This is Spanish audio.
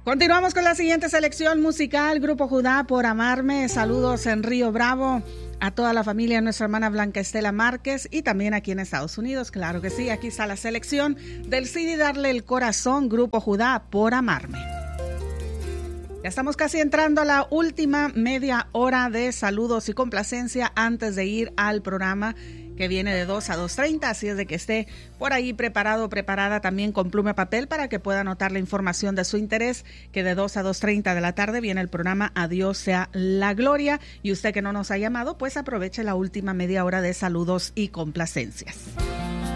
Continuamos con la siguiente selección musical. Grupo Judá, Por Amarme. Saludos en Río Bravo a toda la familia, nuestra hermana Blanca Estela Márquez y también aquí en Estados Unidos. Claro que sí, aquí está la selección del CD Darle el Corazón, Grupo Judá, Por Amarme. Ya estamos casi entrando a la última media hora de saludos y complacencia antes de ir al programa que viene de 2 a 2:30, así es de que esté por ahí preparado o preparada también con pluma y papel para que pueda anotar la información de su interés, que de 2 a 2:30 de la tarde viene el programa A Dios sea la gloria, y usted que no nos ha llamado, pues aproveche la última media hora de saludos y complacencias.